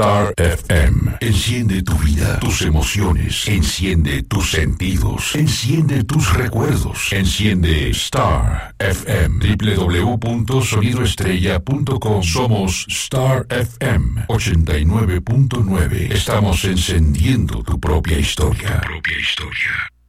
Star FM. Enciende tu vida, tus emociones. Enciende tus sentidos. Enciende tus recuerdos. Enciende Star FM. www.sonidoestrella.com. Somos Star FM 89.9. Estamos encendiendo tu propia historia. Tu propia historia.